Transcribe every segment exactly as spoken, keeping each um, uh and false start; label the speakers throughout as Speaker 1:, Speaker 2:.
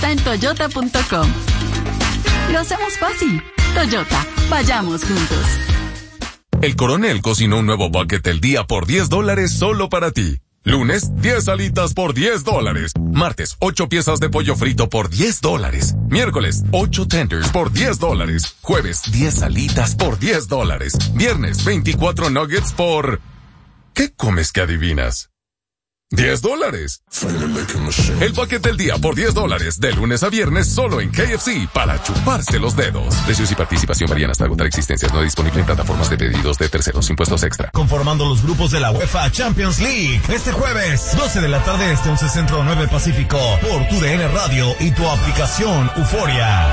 Speaker 1: está en toyota punto com. Lo hacemos fácil. Toyota, vayamos juntos.
Speaker 2: El Coronel cocinó un nuevo bucket del día por diez dólares solo para ti. Lunes, diez alitas por diez dólares. Martes, ocho piezas de pollo frito por diez dólares. Miércoles, ocho tenders por diez dólares. Jueves, diez alitas por diez dólares. Viernes, veinticuatro nuggets por... ¿Qué comes que adivinas? diez dólares. El paquete del día por diez dólares, de lunes a viernes, solo en K F C, para chuparse los dedos. Precios y participación varían hasta agotar existencias. No disponible en plataformas de pedidos de terceros. Impuestos extra.
Speaker 3: Conformando los grupos de la UEFA Champions League. Este jueves, doce de la tarde, este once Centro, nueve Pacífico, por tu D N Radio y tu aplicación Euforia.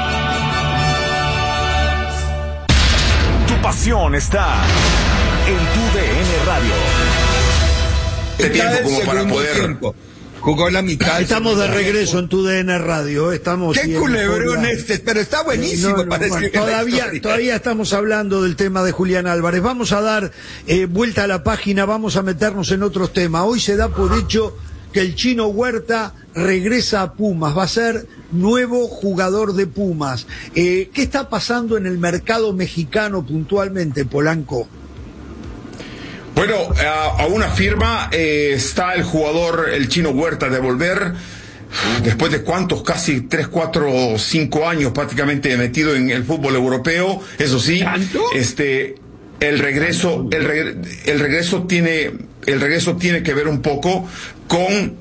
Speaker 3: Tu pasión está en tu D N Radio.
Speaker 4: Este tiempo como para poder tiempo. Jugó la mitad.
Speaker 5: Estamos de regreso en tu D N Radio. Estamos
Speaker 4: qué culebrón este, pero está buenísimo. No, no,
Speaker 5: para bueno, todavía, todavía estamos hablando del tema de Julián Álvarez. Vamos a dar eh, vuelta a la página, vamos a meternos en otros temas. Hoy se da por hecho que el Chino Huerta regresa a Pumas, va a ser nuevo jugador de Pumas. Eh, ¿Qué está pasando en el mercado mexicano puntualmente, Polanco?
Speaker 6: Bueno, a, a una firma eh, está el jugador, el Chino Huerta, de volver después de cuántos, casi tres, cuatro, cinco años prácticamente metido en el fútbol europeo. Eso sí, ¿tanto? este, el regreso, el, reg, el regreso tiene, el regreso tiene que ver un poco con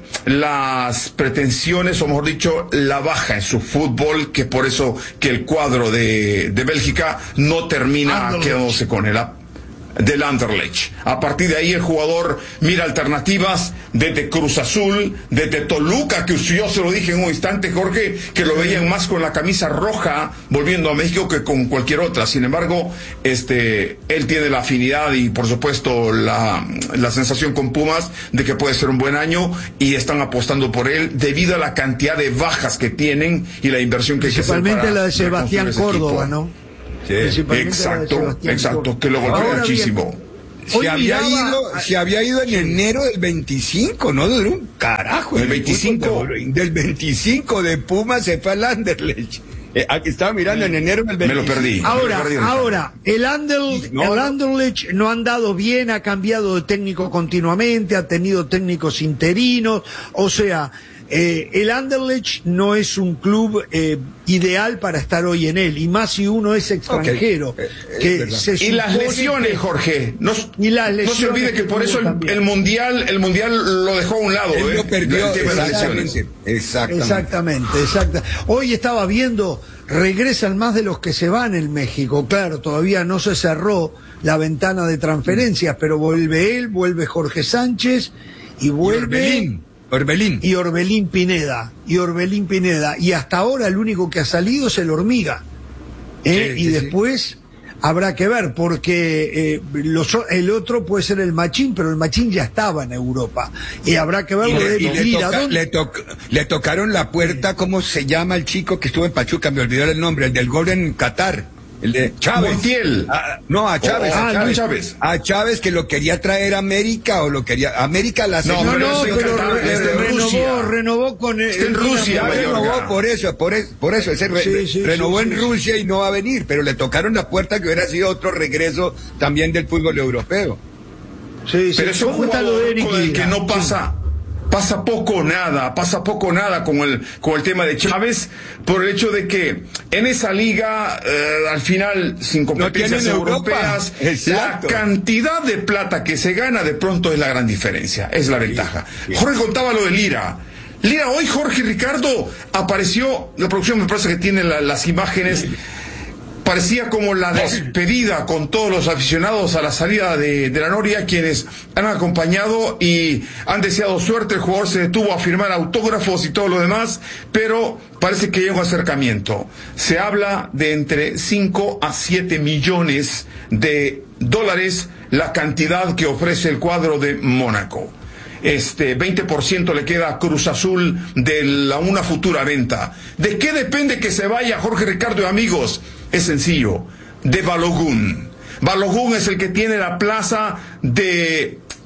Speaker 6: las pretensiones, o mejor dicho, la baja en su fútbol, que por eso que el cuadro de, de Bélgica no termina Anderlecht. Quedándose con él. Del Anderlecht. A partir de ahí el jugador mira alternativas desde Cruz Azul, desde Toluca, que yo se lo dije en un instante, Jorge, que lo veían más con la camisa roja volviendo a México que con cualquier otra. Sin embargo, este, él tiene la afinidad y por supuesto la, la sensación con Pumas de que puede ser un buen año y están apostando por él debido a la cantidad de bajas que tienen y la inversión que hay que hacer.
Speaker 5: Principalmente la de Sebastián Córdoba, ¿no?
Speaker 6: Sí, exacto, exacto, que lo golpeó muchísimo.
Speaker 4: Se había miraba, ido, se había ido en enero del veinticinco, no duró un carajo.
Speaker 6: El veinticinco,
Speaker 4: del veinticinco de Pumas se fue al Anderlecht. Eh, aquí estaba mirando en enero del veinticinco.
Speaker 6: Me lo perdí.
Speaker 5: Ahora,
Speaker 6: me lo perdí,
Speaker 5: ahora, el Anderlecht, no, el Anderlecht no ha andado bien, ha cambiado de técnico continuamente, ha tenido técnicos interinos, o sea, Eh, el Anderlecht no es un club eh, ideal para estar hoy en él, y más si uno es extranjero.
Speaker 6: Okay. Que se y las lesiones, que... Jorge. No, y las lesiones no se olvide que por eso el, el mundial el mundial lo dejó a un lado.
Speaker 4: Él
Speaker 6: eh,
Speaker 4: lo perdió.
Speaker 6: El tema de las
Speaker 5: lesiones. Exactamente. Exactamente, exacta. Hoy estaba viendo, regresan más de los que se van en México. Claro, todavía no se cerró la ventana de transferencias, pero vuelve él, vuelve Jorge Sánchez y vuelve...
Speaker 4: Orbelín.
Speaker 5: Y Orbelín Pineda, y Orbelín Pineda, y hasta ahora el único que ha salido es el Hormiga, ¿eh? Sí, y sí, después sí. Habrá que ver, porque eh, los, el otro puede ser el Machín, pero el Machín ya estaba en Europa, y habrá que ver lo de Lira.
Speaker 4: Le, le, to, le tocaron la puerta, ¿cómo se llama el chico que estuvo en Pachuca? Me olvidó el nombre, el del gol en Qatar. El de Chávez.
Speaker 6: Montiel.
Speaker 4: Ah, no, a Chávez,
Speaker 6: oh,
Speaker 4: a,
Speaker 6: ah,
Speaker 4: Chávez.
Speaker 6: Chávez.
Speaker 4: A Chávez, que lo quería traer a América, o lo quería... América la...
Speaker 5: No, no, no, pero re,
Speaker 6: este
Speaker 5: renovó, renovó con... El,
Speaker 6: está en Rusia,
Speaker 4: renovó por eso, por eso, por eso ese re, sí, sí, renovó sí, en sí, Rusia y no va a venir, pero le tocaron la puerta que hubiera sido otro regreso también del fútbol europeo.
Speaker 5: Sí, sí.
Speaker 6: Pero eso
Speaker 5: ¿Cómo está lo de Eric
Speaker 6: con el que no pasa... Pasa poco o nada, pasa poco o nada con el, con el tema de Chávez, por el hecho de que en esa liga, eh, al final, sin competencias no europeas, la cantidad de plata que se gana de pronto es la gran diferencia, es la ventaja. Sí, sí. Jorge contaba lo de Lira. Lira, hoy Jorge Ricardo apareció, la producción me parece que tiene la, las imágenes... Sí. Parecía como la despedida con todos los aficionados a la salida de, de la Noria, quienes han acompañado y han deseado suerte. El jugador se detuvo a firmar autógrafos y todo lo demás, pero parece que hay un acercamiento. Se habla de entre cinco a siete millones de dólares la cantidad que ofrece el cuadro de Mónaco. Este veinte por ciento le queda a Cruz Azul de la, una futura venta. ¿De qué depende que se vaya Jorge Ricardo y amigos? Es sencillo, de Balogun. Balogun es el que tiene la plaza de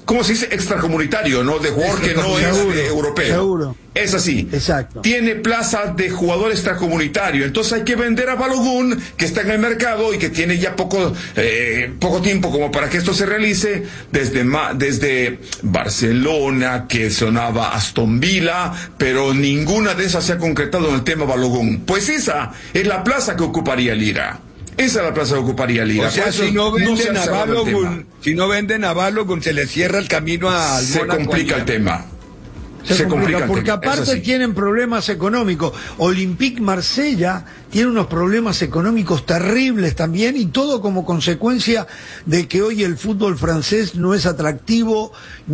Speaker 6: ¿cómo se dice? Extracomunitario, ¿no? De jugador que no es eh, europeo.
Speaker 5: Seguro.
Speaker 6: Es así.
Speaker 5: Exacto.
Speaker 6: Tiene plaza de jugador extracomunitario. Entonces hay que vender a Balogun, que está en el mercado y que tiene ya poco, eh, poco tiempo como para que esto se realice, desde, desde Barcelona, que sonaba Aston Villa, pero ninguna de esas se ha concretado en el tema Balogun. Pues esa es la plaza que ocuparía Lira. Esa es la plaza que ocuparía Lira.
Speaker 4: O sea, si no venden no a Balogun, si no venden a Balogun, se le cierra el camino al
Speaker 6: Se
Speaker 4: Mónaco.
Speaker 6: complica el tema.
Speaker 5: Se, se complica,
Speaker 6: complica
Speaker 5: porque
Speaker 6: tema.
Speaker 5: aparte tienen problemas económicos. Olympique Marsella tiene unos problemas económicos terribles también, y todo como consecuencia de que hoy el fútbol francés no es atractivo,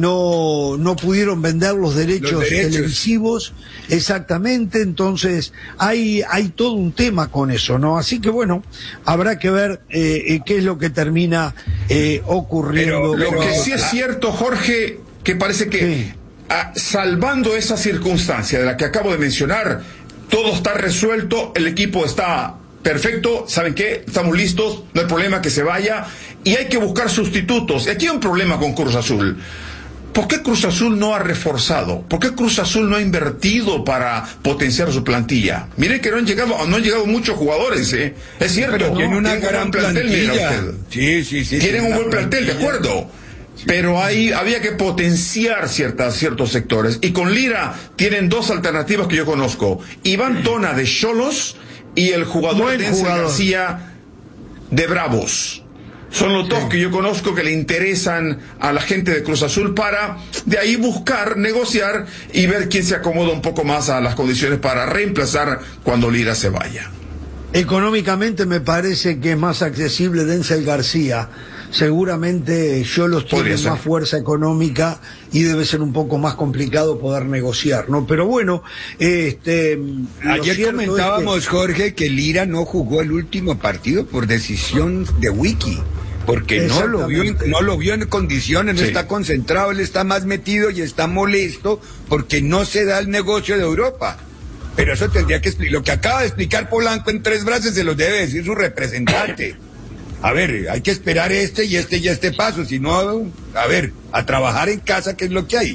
Speaker 5: no no pudieron vender los derechos, los derechos. televisivos, exactamente. Entonces hay hay todo un tema con eso, ¿no? Así que bueno, habrá que ver eh, qué es lo que termina eh, ocurriendo.
Speaker 6: Pero, lo que sí es cierto, Jorge, que parece que sí. Ah, salvando esa circunstancia de la que acabo de mencionar, todo está resuelto, el equipo está perfecto, ¿saben qué? Estamos listos, no hay problema que se vaya, y hay que buscar sustitutos. Aquí hay un problema con Cruz Azul. ¿Por qué Cruz Azul no ha reforzado? ¿Por qué Cruz Azul no ha invertido para potenciar su plantilla? Miren que no han llegado, no han llegado muchos jugadores, ¿eh? Es cierto,
Speaker 4: pero tiene una gran plantel,
Speaker 6: plantilla. Sí, sí, sí. Tienen un buen plantel, de acuerdo. Pero ahí había que potenciar ciertas, ciertos sectores. Y con Lira tienen dos alternativas que yo conozco. Iván Tona de Xolos y el jugador Denzel García de Bravos. Son los sí. dos que yo conozco que le interesan a la gente de Cruz Azul para de ahí buscar, negociar y ver quién se acomoda un poco más a las condiciones para reemplazar cuando Lira se vaya.
Speaker 5: Económicamente me parece que es más accesible Denzel García. Seguramente Xolos tiene más fuerza económica y debe ser un poco más complicado poder negociar, ¿no? Pero bueno, este
Speaker 4: ayer comentábamos, es que... Jorge, que Lira no jugó el último partido por decisión de Wiki, porque no lo vio, no lo vio en condiciones, no sí. está concentrado, él está más metido y está molesto porque no se da el negocio de Europa. Pero eso tendría que explicar, lo que acaba de explicar Polanco en tres frases se lo debe decir su representante. A ver, hay que esperar este y este y este paso, si no, a ver, a trabajar en casa, ¿qué es lo que hay?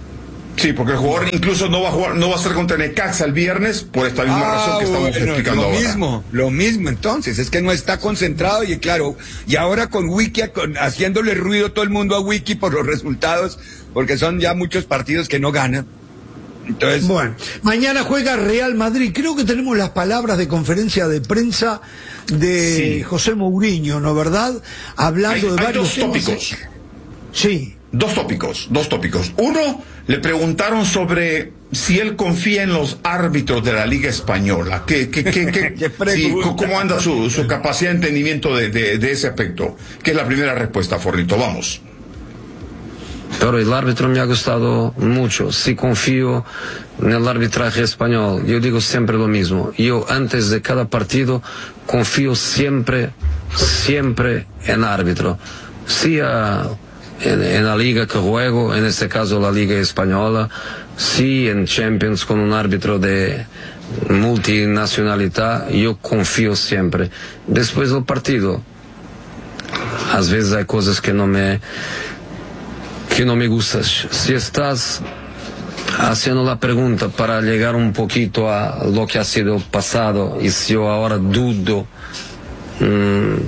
Speaker 6: Sí, porque el jugador incluso no va a jugar, no va a ser contra Necaxa el viernes por esta misma ah, razón que estamos bueno, explicando
Speaker 4: lo
Speaker 6: ahora.
Speaker 4: Lo mismo, lo mismo entonces, es que no está concentrado y claro, y ahora con Wiki, con, haciéndole ruido todo el mundo a Wiki por los resultados, porque son ya muchos partidos que no ganan. Entonces,
Speaker 5: bueno, mañana juega Real Madrid. Creo que tenemos las palabras de conferencia de prensa de sí. José Mourinho, ¿no verdad? Hablando
Speaker 6: hay,
Speaker 5: de
Speaker 6: hay
Speaker 5: varios
Speaker 6: dos tópicos.
Speaker 5: Temas. Sí.
Speaker 6: Dos tópicos, dos tópicos. Uno, le preguntaron sobre si él confía en los árbitros de la Liga Española. ¿Qué, qué, qué, qué, ¿Qué sí, ¿Cómo anda su, su capacidad de entendimiento de, de, de ese aspecto? Que es la primera respuesta, Fornito. Vamos.
Speaker 7: Pero el árbitro me ha gustado mucho. Si confío en el arbitraje español, yo digo siempre lo mismo. Yo antes de cada partido confío siempre, siempre en árbitro. Sea en, en la liga que juego, en este caso la Liga Española, si en Champions con un árbitro de multinacionalidad, yo confío siempre. Después del partido, a veces hay cosas que no me... que no me gustas. Si estás haciendo la pregunta para llegar un poquito a lo que ha sido el pasado y si yo ahora dudo, mmm,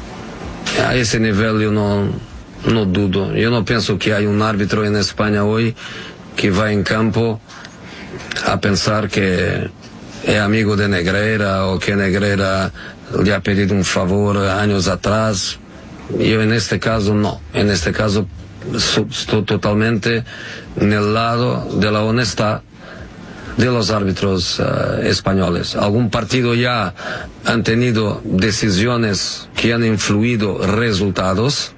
Speaker 7: a ese nivel yo no, no dudo. Yo no pienso que hay un árbitro en España hoy que va en campo a pensar que es amigo de Negreira o que Negreira le ha pedido un favor años atrás. Yo en este caso no. En este caso estoy totalmente en el lado de la honestidad de los árbitros uh, españoles. Algún partido ya han tenido decisiones que han influido resultados.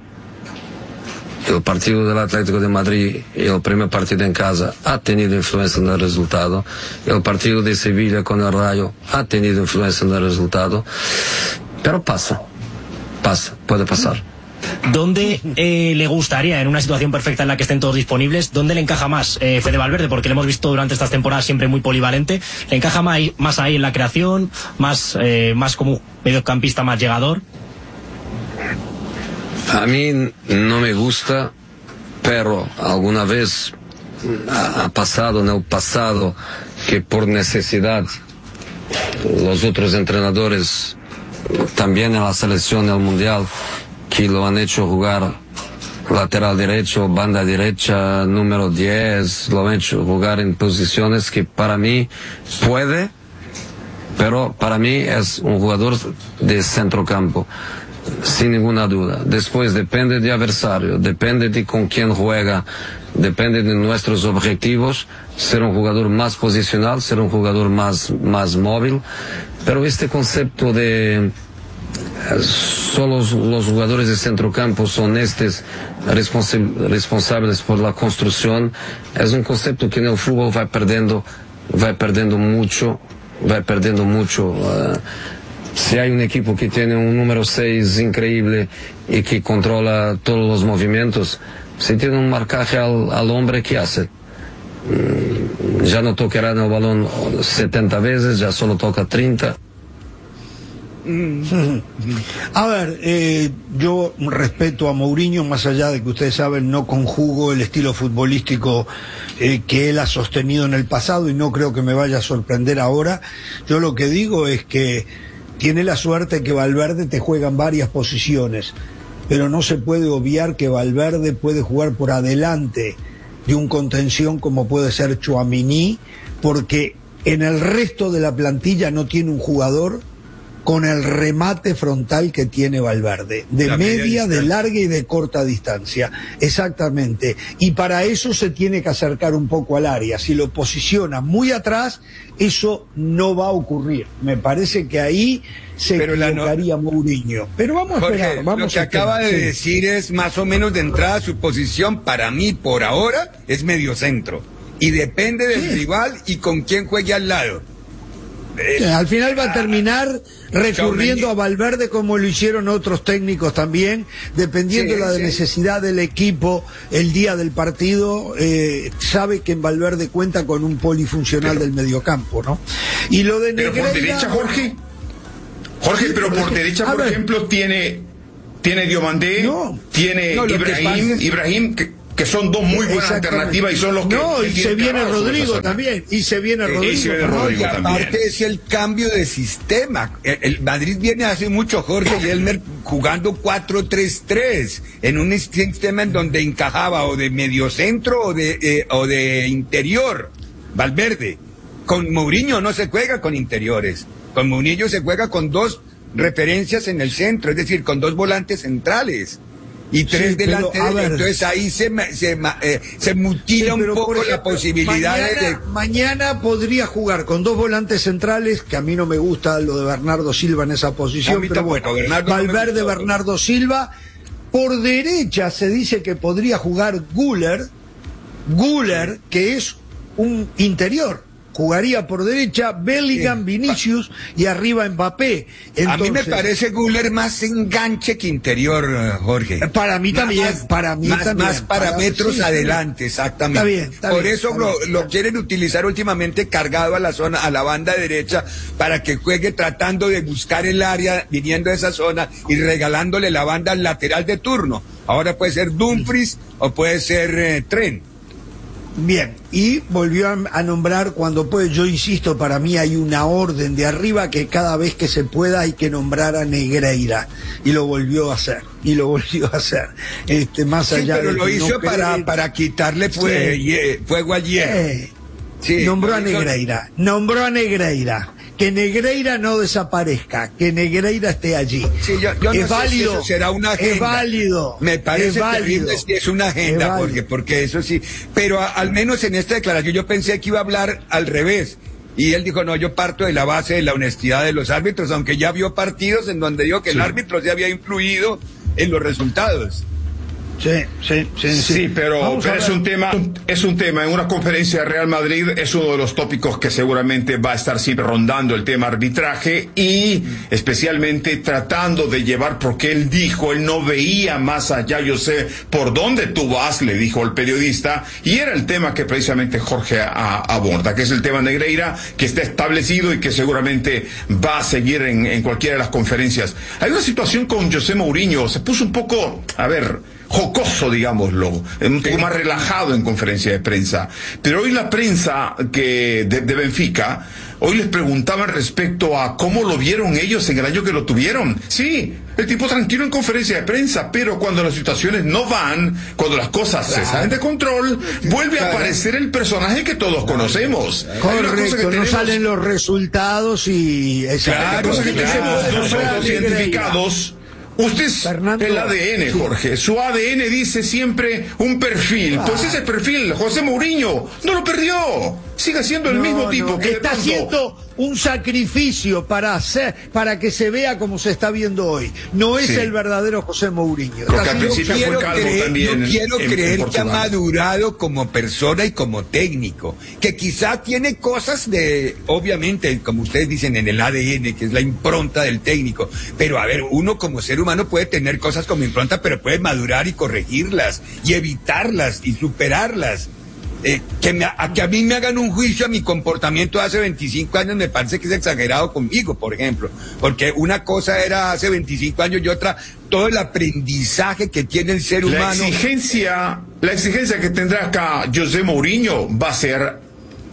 Speaker 7: El partido del Atlético de Madrid, el primer partido en casa, ha tenido influencia en el resultado. El partido de Sevilla con el Rayo ha tenido influencia en el resultado. Pero pasa, pasa, puede pasar.
Speaker 8: ¿Dónde eh, le gustaría, en una situación perfecta en la que estén todos disponibles, dónde le encaja más eh, Fede Valverde? Porque le hemos visto durante estas temporadas siempre muy polivalente. ¿Le encaja más, más ahí en la creación, más, eh, más como mediocampista más llegador?
Speaker 7: A mí no me gusta pero alguna vez ha, ha pasado en el pasado que por necesidad los otros entrenadores, también en la selección del mundial, que lo han hecho jugar lateral derecho, banda derecha, número diez, lo han hecho jugar en posiciones que para mí puede, pero para mí es un jugador de centrocampo, sin ninguna duda. Después depende de adversario, depende de con quién juega, depende de nuestros objetivos, ser un jugador más posicional, ser un jugador más, más móvil, pero este concepto de solo los, los jugadores de centrocampo son estos responsa responsables por la construcción, es un concepto que en el fútbol va perdiendo, va perdiendo mucho, va perdiendo mucho. Uh, si hay un equipo que tiene un número seis increíble y que controla todos los movimientos, si tiene un marcaje al, al hombre, ¿qué hace? Mm, ya no tocará el balón setenta veces, ya solo toca treinta.
Speaker 5: A ver, eh, yo respeto a Mourinho, más allá de que ustedes saben, no conjugo el estilo futbolístico eh, que él ha sostenido en el pasado y no creo que me vaya a sorprender ahora. Yo lo que digo es que tiene la suerte que Valverde te juega en varias posiciones, pero no se puede obviar que Valverde puede jugar por adelante de un contención como puede ser Tchouaméni, porque en el resto de la plantilla no tiene un jugador con el remate frontal que tiene Valverde, de la media, media de larga y de corta distancia, exactamente, y para eso se tiene que acercar un poco al área. Si lo posiciona muy atrás, eso no va a ocurrir. Me parece que ahí se pero equivocaría no... Mourinho. Pero vamos
Speaker 4: Jorge,
Speaker 5: a esperar, vamos
Speaker 4: lo que
Speaker 5: a
Speaker 4: acaba
Speaker 5: esperar,
Speaker 4: de
Speaker 5: sí.
Speaker 4: decir es más o menos de entrada su posición, para mí, por ahora, es mediocentro, y depende del sí. rival y con quién juegue al lado.
Speaker 5: Sí, al final va a terminar recurriendo a Valverde como lo hicieron otros técnicos también, dependiendo de sí, la sí. necesidad del equipo el día del partido, eh, sabe que en Valverde cuenta con un polifuncional pero, del mediocampo, ¿no? Y lo de
Speaker 6: Negreira, pero por derecha, Jorge, Jorge, sí, pero por derecha, por ver, ejemplo, tiene tiene Diomandé, no, tiene no, Ibrahim, es... Ibrahim que que son dos muy buenas alternativas y son los que...
Speaker 5: No, y se viene Rodrigo también, y se viene Rodrigo.
Speaker 4: Y, se viene Rodrigo no, y aparte también. Es el cambio de sistema. El, el Madrid viene hace mucho, Jorge y Elmer, jugando cuatro tres tres, en un sistema en donde encajaba o de mediocentro o de, eh, o de interior, Valverde. Con Mourinho no se juega con interiores. Con Mourinho se juega con dos referencias en el centro, es decir, con dos volantes centrales. Y tres sí, delanteros, entonces ahí se, se, eh, se mutila sí, un poco ejemplo, la posibilidad
Speaker 5: mañana,
Speaker 4: de...
Speaker 5: Mañana podría jugar con dos volantes centrales, que a mí no me gusta lo de Bernardo Silva en esa posición, pero bueno, Bernardo Valverde, no Bernardo Silva. Por derecha se dice que podría jugar Güler, Güler, que es un interior. Jugaría por derecha Bellingham, sí. Vinicius y arriba Mbappé. Entonces,
Speaker 4: a mí me parece Güler más enganche que interior, Jorge.
Speaker 5: Para mí también, más, para mí
Speaker 4: más,
Speaker 5: también.
Speaker 4: Más parámetros sí, adelante, exactamente.
Speaker 5: Está bien, está
Speaker 4: por
Speaker 5: bien,
Speaker 4: eso
Speaker 5: está
Speaker 4: lo,
Speaker 5: bien,
Speaker 4: lo quieren utilizar últimamente cargado a la zona, a la banda derecha, para que juegue tratando de buscar el área, viniendo de esa zona y regalándole la banda al lateral de turno. Ahora puede ser Dumfries o puede ser eh, Trent.
Speaker 5: Bien, y volvió a, a nombrar cuando puede, yo insisto, para mí hay una orden de arriba que cada vez que se pueda hay que nombrar a Negreira, y lo volvió a hacer, y lo volvió a hacer, este, más
Speaker 4: sí,
Speaker 5: allá
Speaker 4: pero
Speaker 5: de
Speaker 4: lo hizo
Speaker 5: no
Speaker 4: para,
Speaker 5: creer,
Speaker 4: para quitarle fue, sí. ye, fuego al hierro.
Speaker 5: Eh, sí, nombró a Negreira, nombró a Negreira. Que Negreira no desaparezca, que Negreira esté allí.
Speaker 4: Sí, yo, yo no
Speaker 5: es
Speaker 4: sé
Speaker 5: válido,
Speaker 4: si eso será una agenda.
Speaker 5: Es válido.
Speaker 4: Me parece
Speaker 5: es válido,
Speaker 4: que es una agenda, es porque, porque eso sí. Pero a, al menos en esta declaración yo pensé que iba a hablar al revés. Y él dijo, no, yo parto de la base de la honestidad de los árbitros, aunque ya vio partidos en donde dijo que sí. el árbitro se había influido en los resultados.
Speaker 5: Sí, sí, sí, sí.
Speaker 6: Sí, pero, pero es un tema, es un tema. En una conferencia de Real Madrid es uno de los tópicos que seguramente va a estar siempre rondando el tema arbitraje y especialmente tratando de llevar, porque él dijo, él no veía más allá, yo sé por dónde tú vas, le dijo el periodista, y era el tema que precisamente Jorge a, aborda, que es el tema Negreira, que está establecido y que seguramente va a seguir en, en cualquiera de las conferencias. Hay una situación con José Mourinho, se puso un poco, a ver, jocoso, digámoslo, un poco más relajado en conferencia de prensa. Pero hoy la prensa que de, de Benfica, hoy les preguntaban respecto a cómo lo vieron ellos en el año que lo tuvieron. Sí, el tipo tranquilo en conferencia de prensa, pero cuando las situaciones no van, cuando las cosas claro. se salen de control, vuelve claro. a aparecer el personaje que todos conocemos.
Speaker 5: Correcto, que tenemos... no salen los resultados y...
Speaker 6: Claro, cosa que tenemos nosotros identificados. Usted es Fernando, el A D N, Jorge. Su A D N dice siempre un perfil. Ah. Pues ese perfil, José Mourinho, no lo perdió. Sigue siendo el no, mismo tipo
Speaker 5: no.
Speaker 6: que
Speaker 5: está
Speaker 6: pronto...
Speaker 5: haciendo un sacrificio para hacer, para que se vea como se está viendo hoy. No es sí. el verdadero José Mourinho.
Speaker 6: Porque al principio fue calvo
Speaker 4: creer,
Speaker 6: también.
Speaker 4: Yo quiero
Speaker 6: en,
Speaker 4: creer
Speaker 6: en
Speaker 4: que ha madurado como persona y como técnico. Que quizá tiene cosas de, obviamente, como ustedes dicen, en el A D N, que es la impronta del técnico. Pero a ver, uno como ser humano puede tener cosas como impronta, pero puede madurar y corregirlas, y evitarlas, y superarlas. Eh, que, me, a, que a mí me hagan un juicio a mi comportamiento hace veinticinco años me parece que es exagerado conmigo, por ejemplo, porque una cosa era hace veinticinco años y otra todo el aprendizaje que tiene el ser humano.
Speaker 6: La exigencia, la exigencia que tendrá acá José Mourinho va a ser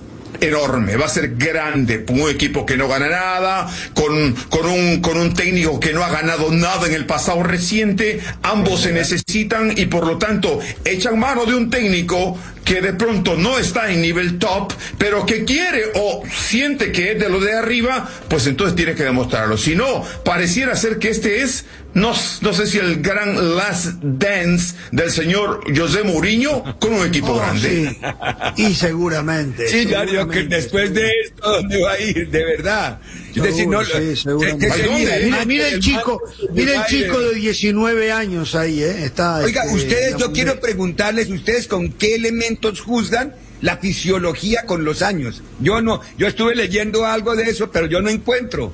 Speaker 6: enorme, va a ser grande, un equipo que no gana nada, con, con un, con un técnico que no ha ganado nada en el pasado reciente. Ambos se necesitan y por lo tanto echan mano de un técnico que de pronto no está en nivel top, pero que quiere o siente que es de lo de arriba, pues entonces tiene que demostrarlo. Si no, pareciera ser que este es, no, no sé si el gran last dance del señor José Mourinho con un equipo oh, grande.
Speaker 5: Sí. Y seguramente.
Speaker 4: Sí,
Speaker 5: seguramente,
Speaker 4: Darío, que después de esto, ¿dónde va a ir? De verdad. Es decir, no,
Speaker 5: sí, seguramente. Que, que mira, mira, mira el chico, mira el chico de diecinueve años ahí, ¿eh? Está,
Speaker 4: Oiga,
Speaker 5: este,
Speaker 4: ustedes, yo quiero preguntarles, ¿ustedes con qué elementos juzgan la fisiología con los años? Yo no, yo estuve leyendo algo de eso, pero yo no encuentro.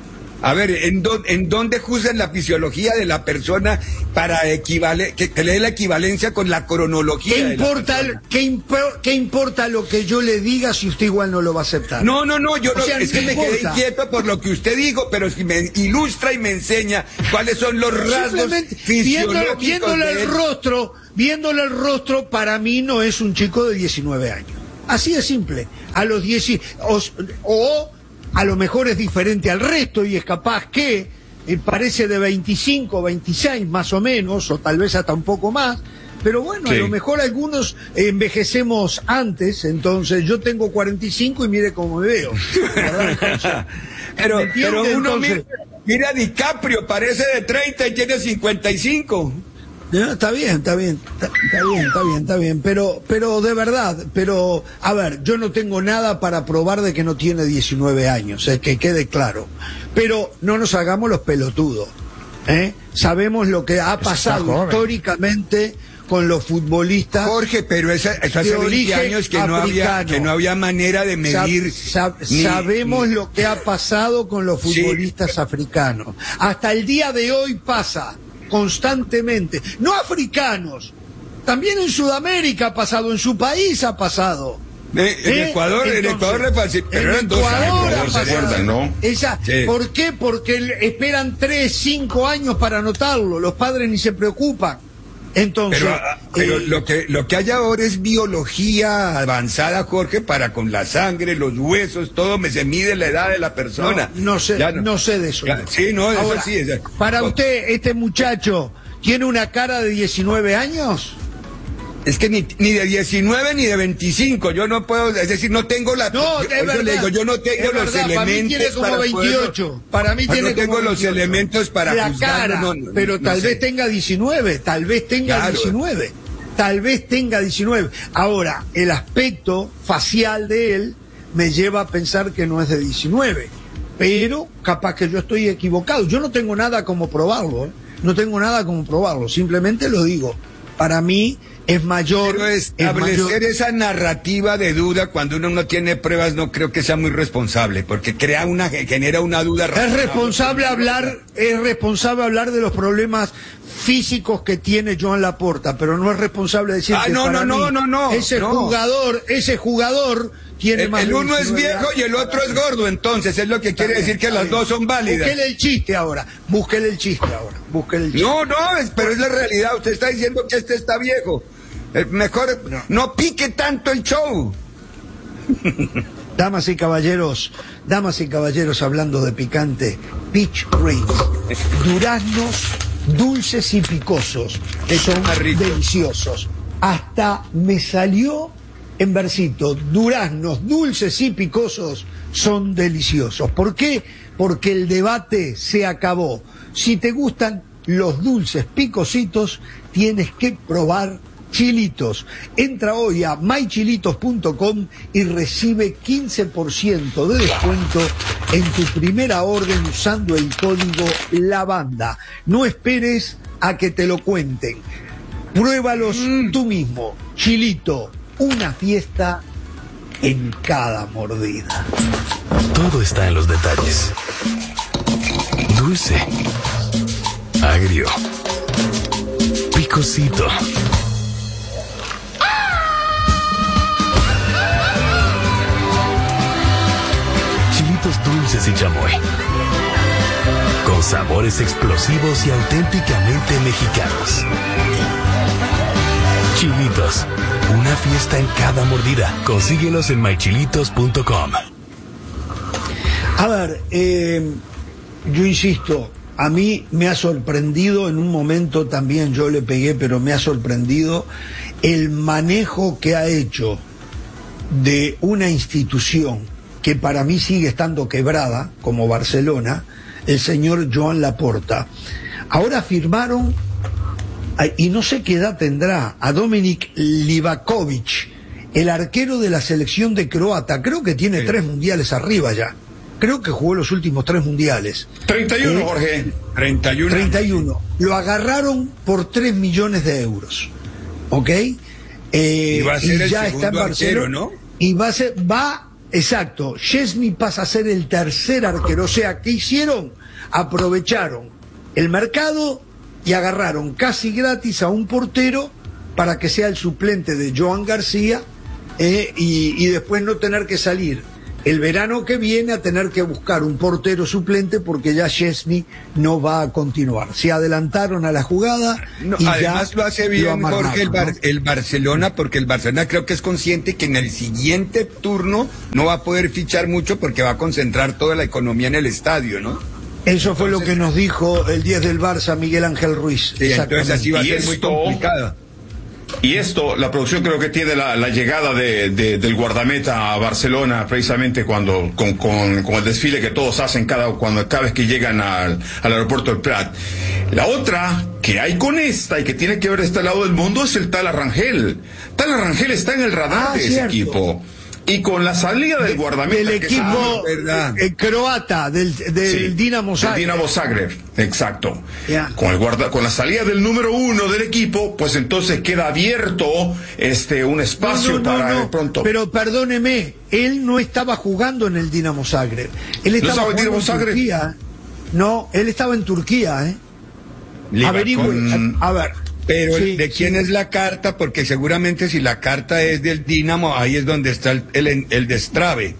Speaker 4: A ver, ¿en, do, ¿en dónde juzgan la fisiología de la persona para equivale, que, que le dé la equivalencia con la cronología?
Speaker 5: ¿Qué importa, de ¿qué, impo, ¿Qué importa lo que yo le diga si usted igual no lo va a aceptar?
Speaker 4: No, no, no, yo
Speaker 5: o
Speaker 4: no,
Speaker 5: sea,
Speaker 4: es que me quedé inquieto por lo que usted dijo, pero si me ilustra y me enseña cuáles son los rasgos fisiológicos.
Speaker 5: Viéndole, viéndole el rostro, viéndole el rostro, para mí no es un chico de diecinueve años. Así de simple. A los diez, o, o a lo mejor es diferente al resto y es capaz que eh, parece de veinticinco, veintiséis más o menos, o tal vez hasta un poco más, pero bueno, sí. a lo mejor algunos envejecemos antes, entonces yo tengo cuarenta y cinco y mire cómo me veo.
Speaker 4: pero, pero uno entonces, mira, mira a DiCaprio, parece de treinta y tiene cincuenta y cinco.
Speaker 5: No, está bien, está bien, está, está bien, está bien, está bien, pero, pero de verdad, pero, a ver, yo no tengo nada para probar de que no tiene diecinueve años, es que quede claro, pero no nos hagamos los pelotudos, ¿eh? Sabemos lo que ha pasado históricamente con los futbolistas.
Speaker 4: Jorge, pero esa, eso hace veinte años que no había, que no había manera de medir.
Speaker 5: Sab, sab, ni, sabemos ni... lo que ha pasado con los futbolistas sí. africanos. Hasta el día de hoy pasa. Constantemente, no africanos, también en Sudamérica ha pasado, en su país ha pasado.
Speaker 4: Eh, en ¿Eh? Ecuador, Entonces, en Ecuador le pasó, pero
Speaker 5: en Ecuador ha pasado.
Speaker 6: ¿No?
Speaker 5: Esa, sí. ¿Por qué? Porque esperan tres, cinco años para anotarlo, los padres ni se preocupan. Entonces,
Speaker 4: pero, pero eh, lo que lo que hay ahora es biología avanzada, Jorge, para con la sangre, los huesos, todo me se mide la edad de la persona.
Speaker 5: No, no sé, no. no sé de eso.
Speaker 4: Ya, sí, no,
Speaker 5: ahora,
Speaker 4: eso sí. Es,
Speaker 5: para usted, este muchacho tiene una cara de diecinueve años.
Speaker 4: Es que ni, ni de diecinueve ni de veinticinco, yo no puedo, es decir, no tengo la...
Speaker 5: No,
Speaker 4: yo,
Speaker 5: es verdad,
Speaker 4: yo le digo, yo no tengo los
Speaker 5: verdad,
Speaker 4: elementos
Speaker 5: para mí tiene como
Speaker 4: para
Speaker 5: veintiocho,
Speaker 4: poderlo,
Speaker 5: para mí tiene
Speaker 4: no tengo
Speaker 5: como
Speaker 4: los
Speaker 5: veintiocho.
Speaker 4: elementos para
Speaker 5: la
Speaker 4: juzgarlo,
Speaker 5: cara,
Speaker 4: no, no,
Speaker 5: pero
Speaker 4: no
Speaker 5: tal
Speaker 4: sé.
Speaker 5: vez tenga diecinueve, tal vez tenga claro. diecinueve, tal vez tenga diecinueve. Ahora, el aspecto facial de él me lleva a pensar que no es de diecinueve, pero capaz que yo estoy equivocado, yo no tengo nada como probarlo, ¿eh? no tengo nada como probarlo, simplemente lo digo, para mí es mayor.
Speaker 4: Pero establecer esa narrativa de duda cuando uno no tiene pruebas no creo que sea muy responsable, porque crea una, genera una duda.
Speaker 5: Es responsable hablar, es responsable hablar de los problemas físicos que tiene Joan Laporta, pero no es responsable decir
Speaker 4: ah,
Speaker 5: que
Speaker 4: no,
Speaker 5: para
Speaker 4: no,
Speaker 5: mí
Speaker 4: no, no, no,
Speaker 5: ese
Speaker 4: no.
Speaker 5: jugador, ese jugador tiene
Speaker 4: el,
Speaker 5: más
Speaker 4: el
Speaker 5: de
Speaker 4: uno es
Speaker 5: diecinueve
Speaker 4: viejo y el otro es gordo, entonces es lo que quiere decir que las dos son válidas.
Speaker 5: Búsquele el chiste ahora, búsquele el chiste ahora, búsquele el chiste.
Speaker 4: No, no, es, pero es la realidad. Usted está diciendo que este está viejo. Eh, mejor no. no pique tanto el show.
Speaker 5: Damas y caballeros, damas y caballeros, hablando de picante, peach rings, duraznos dulces y picosos, que son deliciosos. Hasta me salió en versito, duraznos dulces y picosos son deliciosos. ¿Por qué? Porque el debate se acabó. Si te gustan los dulces picositos, tienes que probar Chilitos. Entra hoy a my chilitos punto com y recibe quince por ciento de descuento en tu primera orden usando el código LAVANDA. No esperes a que te lo cuenten. Pruébalos mm. tú mismo. Chilito, una fiesta en cada mordida.
Speaker 3: Todo está en los detalles. Dulce, agrio, picosito. Dulces y chamoy, con sabores explosivos y auténticamente mexicanos. Chilitos, una fiesta en cada mordida. Consíguelos en my chilitos punto com.
Speaker 5: A ver, eh, yo insisto, a mí me ha sorprendido, en un momento también yo le pegué, pero me ha sorprendido el manejo que ha hecho de una institución que para mí sigue estando quebrada, como Barcelona, el señor Joan Laporta. Ahora firmaron, y no sé qué edad tendrá, a Dominik Livakovic, el arquero de la selección de Croata. Creo que tiene sí. tres mundiales arriba ya. Creo que jugó los últimos tres mundiales.
Speaker 6: treinta y uno, eh, Jorge. treinta y uno.
Speaker 5: treinta y uno. Lo agarraron por tres millones de euros. ¿Ok? Eh,
Speaker 4: y va a ser
Speaker 5: y
Speaker 4: el
Speaker 5: ya está en Barcelona,
Speaker 4: arquero, ¿no?
Speaker 5: Y va a ser, va... Exacto, Szczesny pasa a ser el tercer arquero. O sea, ¿qué hicieron? Aprovecharon el mercado y agarraron casi gratis a un portero para que sea el suplente de Joan García eh, y, y después no tener que salir el verano que viene a tener que buscar un portero suplente porque ya Szczesny no va a continuar. Se adelantaron a la jugada
Speaker 4: no,
Speaker 5: y
Speaker 4: además
Speaker 5: ya
Speaker 4: lo hace bien
Speaker 5: lo
Speaker 4: Jorge el, Bar
Speaker 5: ¿no?
Speaker 4: el Barcelona, porque el Barcelona creo que es consciente que en el siguiente turno no va a poder fichar mucho porque va a concentrar toda la economía en el estadio, ¿no?
Speaker 5: Eso fue entonces, lo que nos dijo el diez del Barça, Miguel Ángel Ruiz.
Speaker 4: Sí, entonces así va a ser esto, muy complicada.
Speaker 6: Y esto, la producción creo que tiene la, la llegada de, de, del guardameta a Barcelona, precisamente cuando con, con, con el desfile que todos hacen cada, cuando, cada vez que llegan al, al aeropuerto del Prat. La otra que hay con esta y que tiene que ver de este lado del mundo es el tal Arrangel. Tal Arrangel está en el radar ah, de
Speaker 5: cierto.
Speaker 6: ese equipo. Y con la salida del guardameta
Speaker 5: del equipo
Speaker 6: que
Speaker 5: eh, croata del, del
Speaker 6: sí,
Speaker 5: Dinamo Zagreb.
Speaker 6: Del Dinamo Zagreb, exacto.
Speaker 5: Yeah.
Speaker 6: Con el guarda, con la salida del número uno del equipo, pues entonces queda abierto este un espacio
Speaker 5: no, no,
Speaker 6: para
Speaker 5: no,
Speaker 6: de pronto.
Speaker 5: Pero perdóneme, él no estaba jugando en el Dinamo Zagreb. Él estaba
Speaker 6: ¿No
Speaker 5: jugando en
Speaker 6: Zagreb?
Speaker 5: Turquía. No, él estaba en Turquía, ¿eh? Averigüe,
Speaker 6: con...
Speaker 5: a, a ver.
Speaker 4: Pero
Speaker 5: sí,
Speaker 4: ¿de quién
Speaker 5: sí.
Speaker 4: es la carta? Porque seguramente si la carta es del Dinamo, ahí es donde está el, el, el destrave.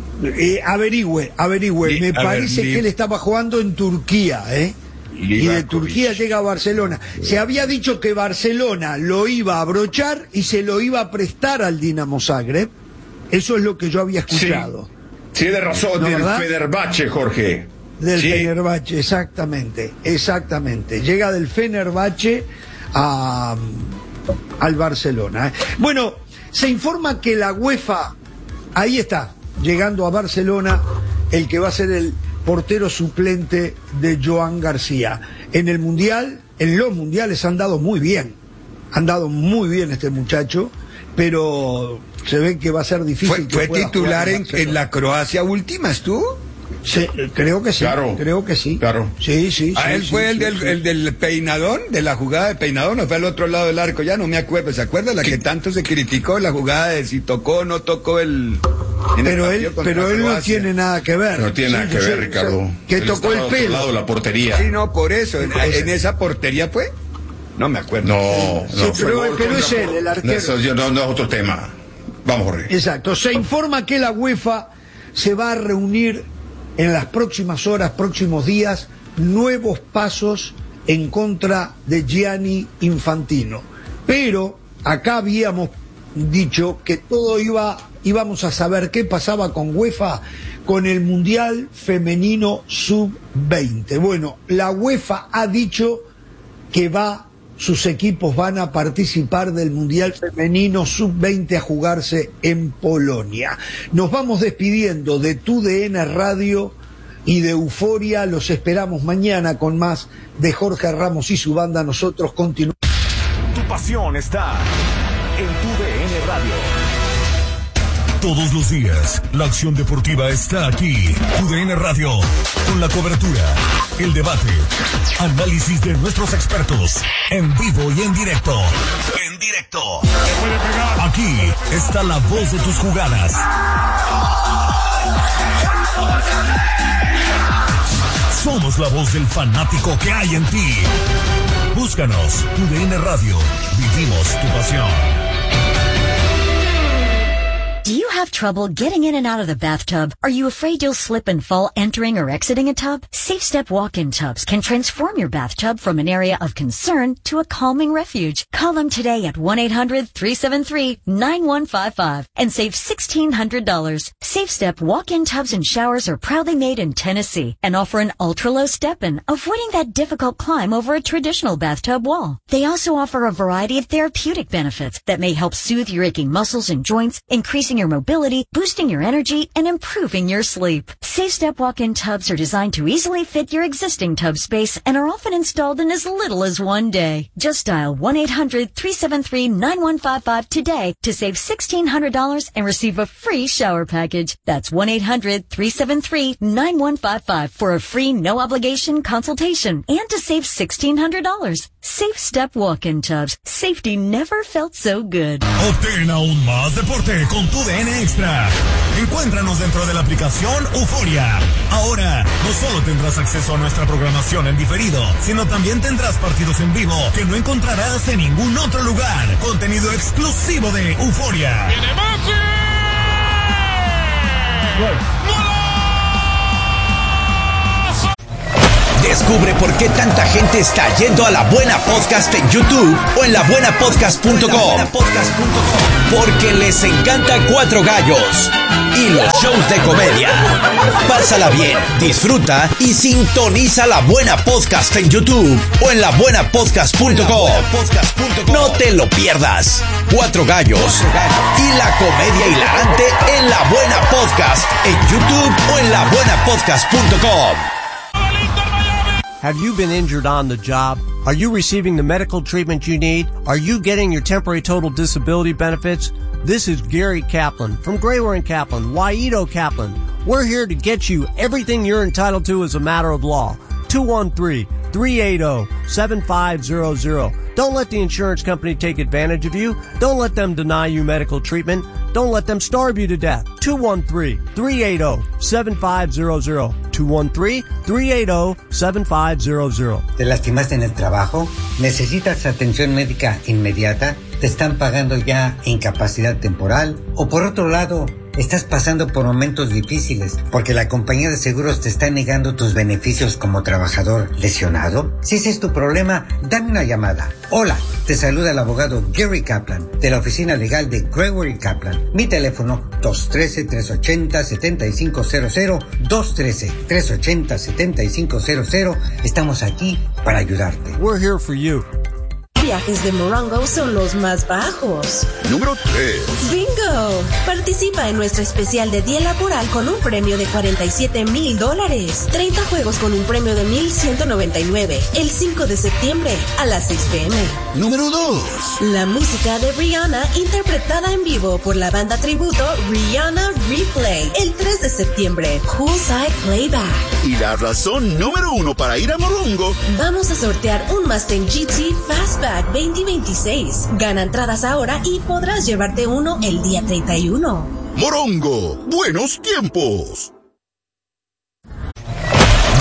Speaker 5: Eh, averigüe, averigüe.
Speaker 4: Sí,
Speaker 5: Me
Speaker 4: a
Speaker 5: parece
Speaker 4: ver,
Speaker 5: que él estaba jugando en Turquía, ¿eh? Y de Turquía llega a Barcelona. Se había dicho que Barcelona lo iba a abrochar y se lo iba a prestar al Dinamo Zagreb. Eso es lo que yo había escuchado.
Speaker 6: Sí, sí de razón,
Speaker 5: ¿No,
Speaker 6: del
Speaker 5: verdad?
Speaker 6: Fenerbahce, Jorge.
Speaker 5: Del
Speaker 6: sí.
Speaker 5: Fenerbahce, exactamente, exactamente. Llega del Fenerbahce a, al Barcelona. ¿eh? Bueno, se informa que la UEFA, ahí está, llegando a Barcelona, el que va a ser el portero suplente de Joan García. En el Mundial, en los Mundiales han dado muy bien, han dado muy bien este muchacho, pero se ve que va a ser difícil.
Speaker 4: ¿Fue,
Speaker 5: que
Speaker 4: fue
Speaker 5: pueda
Speaker 4: titular
Speaker 5: en,
Speaker 4: en, en la Croacia última, estuvo?
Speaker 5: Sí, creo que sí,
Speaker 6: claro,
Speaker 5: creo que sí.
Speaker 6: Claro.
Speaker 5: Sí, sí,
Speaker 4: ¿A
Speaker 5: sí,
Speaker 4: él
Speaker 5: sí,
Speaker 4: fue
Speaker 5: sí,
Speaker 4: el,
Speaker 5: sí,
Speaker 4: del,
Speaker 5: sí.
Speaker 4: el del peinadón, de la jugada de peinadón, o fue al otro lado del arco? Ya no me acuerdo. ¿Se acuerda la que tanto se criticó, la jugada de si tocó o no tocó el...
Speaker 5: Pero él, pero él no tiene nada que ver.
Speaker 6: No tiene
Speaker 5: sí,
Speaker 6: nada que ver,
Speaker 5: sé,
Speaker 6: Ricardo.
Speaker 5: Que
Speaker 6: él
Speaker 5: tocó el pelo.
Speaker 6: Lado, la portería.
Speaker 4: Sí, no, por eso. ¿En, en esa portería fue? No me acuerdo.
Speaker 6: No,
Speaker 5: sí,
Speaker 6: no.
Speaker 5: pero,
Speaker 6: fue
Speaker 5: pero es él, el arquero.
Speaker 6: Eso, yo, no, no es otro tema. Vamos, Jorge.
Speaker 5: Exacto. Se informa que la UEFA se va a reunir en las próximas horas, próximos días, nuevos pasos en contra de Gianni Infantino. Pero acá habíamos dicho que todo iba, íbamos a saber qué pasaba con UEFA con el Mundial Femenino sub veinte. Bueno, la UEFA ha dicho que va, sus equipos van a participar del Mundial Femenino sub veinte a jugarse en Polonia. Nos vamos despidiendo de Tu D N Radio y de Euforia. Los esperamos mañana con más de Jorge Ramos y su banda. Nosotros continuamos.
Speaker 3: Tu pasión está en Tu D N Radio. Todos los días, la acción deportiva está aquí. Tu D N Radio, con la cobertura, el debate, análisis de nuestros expertos, en vivo y en directo. En directo. Aquí está la voz de tus jugadas. Somos la voz del fanático que hay en ti. Búscanos, Tu D N Radio. Vivimos tu pasión.
Speaker 9: Do you have trouble getting in and out of the bathtub? Are you afraid you'll slip and fall entering or exiting a tub? Safe Step walk-in tubs can transform your bathtub from an area of concern to a calming refuge. Call them today at one eight hundred three seven three nine one five five and save sixteen hundred dollars. Safe Step walk-in tubs and showers are proudly made in Tennessee and offer an ultra-low step-in, avoiding that difficult climb over a traditional bathtub wall. They also offer a variety of therapeutic benefits that may help soothe your aching muscles and joints, increasing your mobility, boosting your energy, and improving your sleep. Safe Step walk-in tubs are designed to easily fit your existing tub space and are often installed in as little as one day. Just dial one eight hundred three seven three nine one five five today to save sixteen hundred dollars and receive a free shower package. That's one eight hundred three seven three nine one five five for a free no-obligation consultation and to save sixteen hundred dollars. Safe Step walk-in tubs. Safety never felt so good.
Speaker 3: Obtén aún más deporte con Tu D N Extra. Encuéntranos dentro de la aplicación Euforia. Ahora, no solo tendrás acceso a nuestra programación en diferido, sino también tendrás partidos en vivo que no encontrarás en ningún otro lugar. Contenido exclusivo de Euforia.
Speaker 10: ¡Viene Messi!
Speaker 11: Descubre por qué tanta gente está yendo a La Buena Podcast en YouTube o en la buena podcast punto com. Porque les encanta Cuatro Gallos y los shows de comedia. Pásala bien, disfruta y sintoniza La Buena Podcast en YouTube o en la buena podcast punto com. No te lo pierdas. Cuatro Gallos y la comedia hilarante en La Buena Podcast en YouTube o en la buena podcast punto com.
Speaker 12: Have you been injured on the job? Are you receiving the medical treatment you need? Are you getting your temporary total disability benefits? This is Gary Kaplan from Grayware and Kaplan, Waito Kaplan. We're here to get you everything you're entitled to as a matter of law. two one three, three eight zero, seven five zero zero. Don't let the insurance company take advantage of you. Don't let them deny you medical treatment. Don't let them starve you to death. two one three, three eight zero, seven five zero zero. two one three, three eight zero, seven five zero zero.
Speaker 13: ¿Te lastimaste en el trabajo? ¿Necesitas atención médica inmediata? ¿Te están pagando ya incapacidad temporal? O por otro lado, estás pasando por momentos difíciles porque la compañía de seguros te está negando tus beneficios como trabajador lesionado. Si ese es tu problema, dame una llamada. Hola, te saluda el abogado Gary Kaplan de la oficina legal de Grayware y Kaplan. Mi teléfono dos uno tres, tres ocho cero, siete cinco cero cero, dos uno tres, tres ocho cero, siete cinco cero cero. Estamos aquí para ayudarte.
Speaker 12: We're here for you.
Speaker 14: Viajes de Morongo son los más bajos.
Speaker 15: Número tres.
Speaker 14: ¡Bingo! Participa en nuestro especial de día laboral con un premio de cuarenta y siete mil dólares. treinta juegos con un premio de mil ciento noventa y nueve. El cinco de septiembre a las seis p m
Speaker 15: Número dos.
Speaker 14: La música de Rihanna interpretada en vivo por la banda tributo Rihanna Replay. El tres de septiembre. Poolside Playback.
Speaker 15: Y la razón número uno para ir a Morongo.
Speaker 14: Vamos a sortear un Mustang G T Fastback veinte veintiséis. Gana entradas ahora y podrás llevarte uno el día treinta y uno.
Speaker 15: Morongo, buenos tiempos.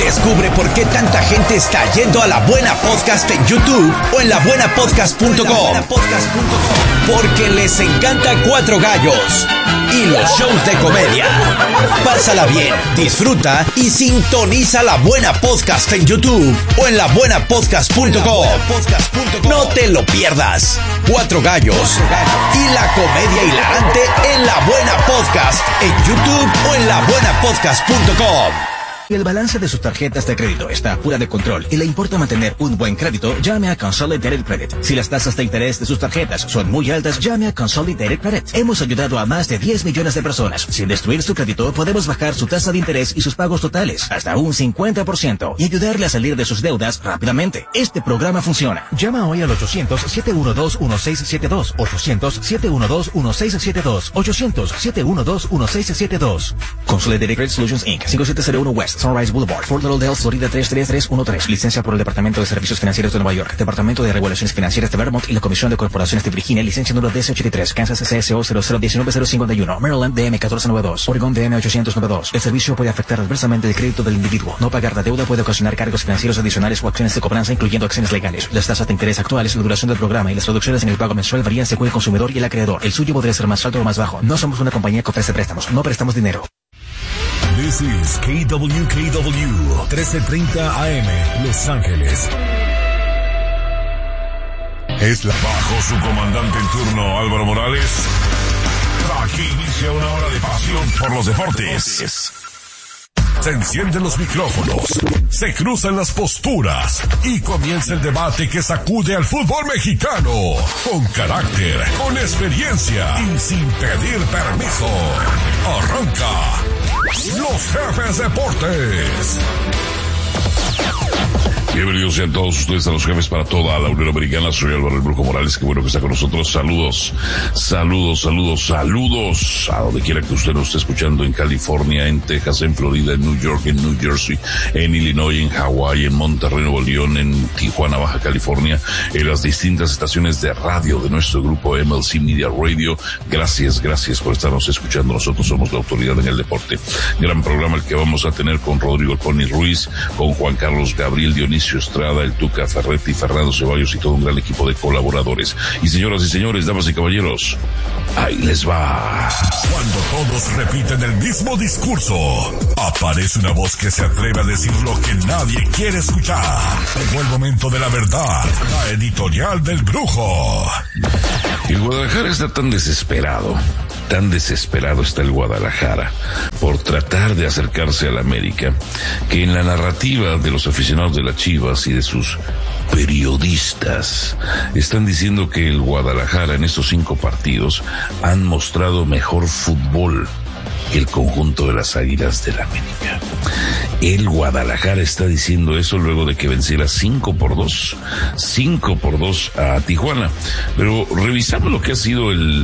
Speaker 11: Descubre por qué tanta gente está yendo a La Buena Podcast en YouTube o en la buena podcast punto com. Porque les encanta Cuatro Gallos y los shows de comedia. Pásala bien, disfruta y sintoniza La Buena Podcast en YouTube o en la buena podcast punto com. No te lo pierdas. Cuatro Gallos y la comedia hilarante en La Buena Podcast en YouTube o en la buena podcast punto com.
Speaker 10: El balance de sus tarjetas de crédito está fuera de control y le importa mantener un buen crédito, llame a Consolidated Credit. Si las tasas de interés de sus tarjetas son muy altas, llame a Consolidated Credit. Hemos ayudado a más de diez millones de personas. Sin destruir su crédito, podemos bajar su tasa de interés y sus pagos totales hasta un cincuenta por ciento y ayudarle a salir de sus deudas rápidamente. Este programa funciona. Llama hoy al ochocientos, siete uno dos, uno seis siete dos, ochocientos, siete uno dos, uno seis siete dos, ochocientos, siete uno dos, uno seis siete dos. Consolidated Credit Solutions incorporated. cinco siete cero uno West Sunrise Boulevard, Fort Lauderdale, Florida tres tres tres uno tres. Licencia por el Departamento de Servicios Financieros de Nueva York, Departamento de Regulaciones Financieras de Vermont y la Comisión de Corporaciones de Virginia. Licencia número D C ochenta y tres, Kansas C S O cero cero uno nueve cero cincuenta y uno, Maryland D M catorce noventa y dos, Oregon D M ochocientos noventa y dos. El servicio puede afectar adversamente el crédito del individuo. No pagar la deuda puede ocasionar cargos financieros adicionales o acciones de cobranza, incluyendo acciones legales. Las tasas de interés actuales, la duración del programa y las reducciones en el pago mensual varían según el consumidor y el acreedor. El suyo podría ser más alto o más bajo. No somos una compañía que ofrece préstamos. No prestamos dinero.
Speaker 3: This is K W K W trece treinta A M Los Ángeles. Es la bajo su comandante en turno Álvaro Morales. Aquí inicia una hora de pasión por los deportes. Se encienden los micrófonos, se cruzan las posturas y comienza el debate que sacude al fútbol mexicano. Con carácter, con experiencia y sin pedir permiso. Arranca Los Jefes Deportes. Bienvenidos sean todos ustedes a Los Jefes para toda la Unión Americana. Soy Álvaro el Brujo Morales, qué bueno que está con nosotros. Saludos, saludos, saludos, saludos a donde quiera que usted nos esté escuchando, en California, en Texas, en Florida, en New York, en New Jersey, en Illinois, en Hawái, en Monterrey, Nuevo León, en Tijuana, Baja California, en las distintas estaciones de radio de nuestro grupo M L C Media Radio. Gracias, gracias por estarnos escuchando. Nosotros somos la autoridad en el deporte. Gran programa el que vamos a tener con Rodrigo Pony Ruiz, con Juan Carlos Gabriel, Dionisio Estrada, el Tuca Ferretti, Fernando Ceballos y todo un gran equipo de colaboradores. Y señoras y señores, damas y caballeros, ahí les va. Cuando todos repiten el mismo discurso, aparece una voz que se atreve a decir lo que nadie quiere escuchar. Llegó el momento de la verdad, la editorial del Brujo.
Speaker 2: El Guadalajara está tan desesperado, tan desesperado está el Guadalajara por tratar de acercarse al América, que en la narrativa de los aficionados de las Chivas y de sus periodistas están diciendo que el Guadalajara en estos cinco partidos han mostrado mejor fútbol que el conjunto de las Águilas del América. El Guadalajara está diciendo eso luego de que venciera cinco por dos a Tijuana. Pero revisamos lo que ha sido el